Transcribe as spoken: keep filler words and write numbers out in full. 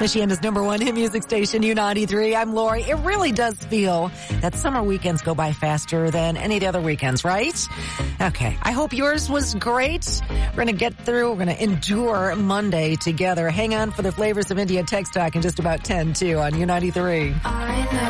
Michiana's number one hit music station, U ninety-three. I'm Lori. It really does feel that summer weekends go by faster than any of the other weekends, right? Okay. I hope yours was great. We're going to get through. We're going to endure Monday together. Hang on for the flavors of India Text Talk in just about ten, too, on U ninety-three. I know.